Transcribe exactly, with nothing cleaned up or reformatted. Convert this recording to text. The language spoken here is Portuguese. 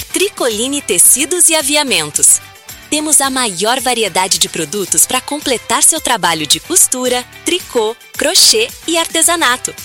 Tricoline Tecidos e Aviamentos. Temos a maior variedade de produtos para completar seu trabalho de costura, tricô, crochê e artesanato.